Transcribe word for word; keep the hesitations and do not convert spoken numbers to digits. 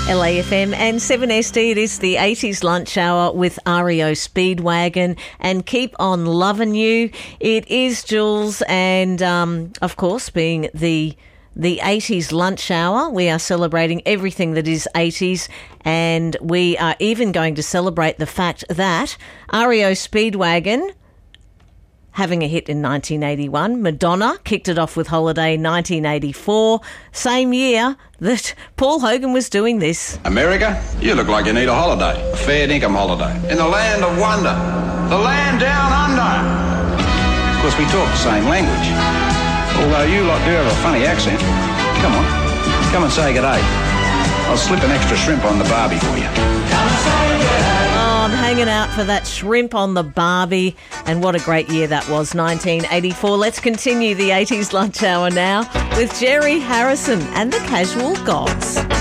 L A F M and seven S D. It is the eighties lunch hour with R E O Speedwagon and Keep On Loving You. It is Jules, and um, of course, being the the eighties lunch hour, we are celebrating everything that is eighties, and we are even going to celebrate the fact that R E O Speedwagon, having a hit in nineteen eighty-one. Madonna kicked it off with Holiday in nineteen eighty-four, same year that Paul Hogan was doing this. America, you look like you need a holiday, a fair dinkum holiday. In the land of wonder, the land down under. Of course, we talk the same language. Although you lot do have a funny accent. Come on, come and say good day. I'll slip an extra shrimp on the barbie for you. Come and say good day. I'm hanging out for that shrimp on the barbie, and what a great year that was, nineteen eighty-four. Let's continue the eighties lunch hour now with Jerry Harrison and the Casual Gods.